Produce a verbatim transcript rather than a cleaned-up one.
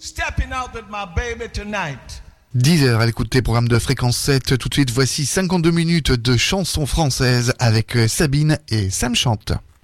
stepping out with my baby tonight. dix heures à l'écoute des programmes de Fréquence sept. Tout de suite, voici cinquante-deux minutes de chansons françaises avec Sabine et Sam Chante.